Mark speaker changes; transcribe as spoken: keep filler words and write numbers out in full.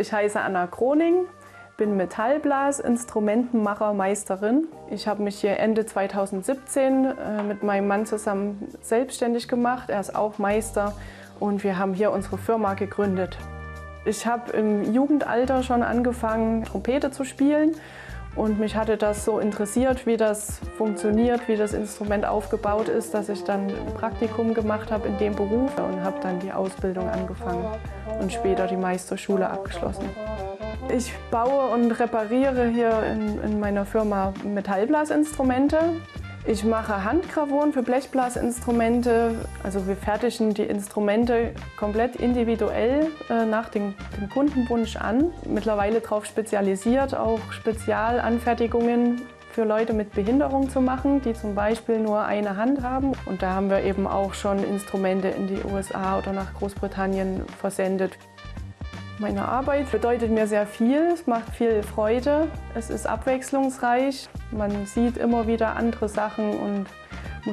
Speaker 1: Ich heiße Anna Kroning, bin Metallblasinstrumentenmachermeisterin. Ich habe mich hier Ende zweitausendsiebzehn äh, mit meinem Mann zusammen selbstständig gemacht. Er ist auch Meister und wir haben hier unsere Firma gegründet. Ich habe im Jugendalter schon angefangen, Trompete zu spielen. Und mich hatte das so interessiert, wie das funktioniert, wie das Instrument aufgebaut ist, dass ich dann ein Praktikum gemacht habe in dem Beruf und habe dann die Ausbildung angefangen und später die Meisterschule abgeschlossen. Ich baue und repariere hier in, in meiner Firma Metallblasinstrumente. Ich mache Handgravuren für Blechblasinstrumente. Also wir fertigen die Instrumente komplett individuell äh, nach dem, dem Kundenwunsch an. Mittlerweile darauf spezialisiert, auch Spezialanfertigungen für Leute mit Behinderung zu machen, die zum Beispiel nur eine Hand haben. Und da haben wir eben auch schon Instrumente in die U S A oder nach Großbritannien versendet. Meine Arbeit bedeutet mir sehr viel, es macht viel Freude, es ist abwechslungsreich, man sieht immer wieder andere Sachen und